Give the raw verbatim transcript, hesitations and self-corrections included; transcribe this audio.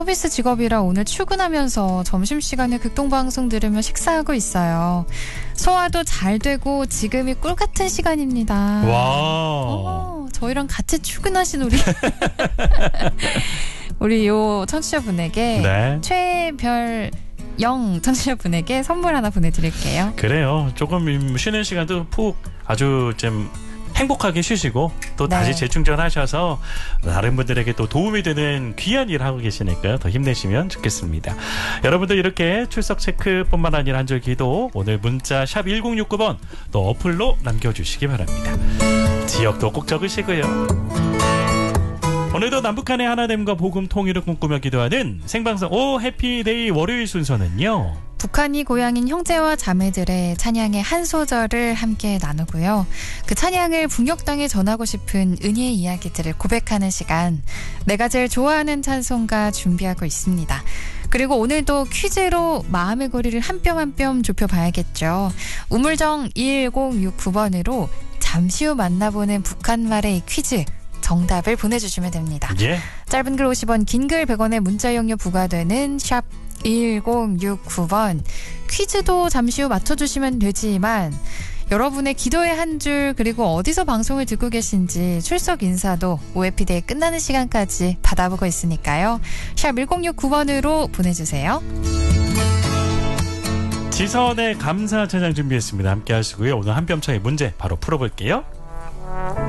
서비스 직업이라 오늘 출근하면서 점심시간에 극동방송 들으며 식사하고 있어요. 소화도 잘 되고 지금이 꿀 같은 시간입니다. 와. 어, 저희랑 같이 출근하신 우리 우리 요 청취자분에게 네. 최별 영 청취자분에게 선물 하나 보내드릴게요. 그래요. 조금 쉬는 시간도 푹 아주 좀 행복하게 쉬시고 또 네. 다시 재충전하셔서 다른 분들에게 또 도움이 되는 귀한 일 하고 계시니까요. 더 힘내시면 좋겠습니다. 여러분들 이렇게 출석 체크뿐만 아니라 한 줄 기도 오늘 문자 샵 일공육구 번 또 어플로 남겨주시기 바랍니다. 지역도 꼭 적으시고요. 오늘도 남북한의 하나됨과 복음 통일을 꿈꾸며 기도하는 생방송 오 해피데이 월요일 순서는요. 북한이 고향인 형제와 자매들의 찬양의 한 소절을 함께 나누고요. 그 찬양을 북녘 땅에 전하고 싶은 은혜의 이야기들을 고백하는 시간, 내가 제일 좋아하는 찬송가 준비하고 있습니다. 그리고 오늘도 퀴즈로 마음의 거리를 한 뼘 한 뼘 좁혀봐야겠죠. 우물정 일공육구 번으로 잠시 후 만나보는 북한말의 이 퀴즈 정답을 보내주시면 됩니다. 예. 짧은 글 오십 원, 긴 글 백 원의 문자 이용료 부과되는 샵 일공육구 번. 퀴즈도 잠시 후 맞춰주시면 되지만 여러분의 기도의 한 줄, 그리고 어디서 방송을 듣고 계신지 출석 인사도 오해피데이 끝나는 시간까지 받아보고 있으니까요. 샵 일공육구 번으로 보내주세요. 지선의 감사 찬양 준비했습니다. 함께 하시고요. 오늘 한 뼘 차이 문제 바로 풀어볼게요.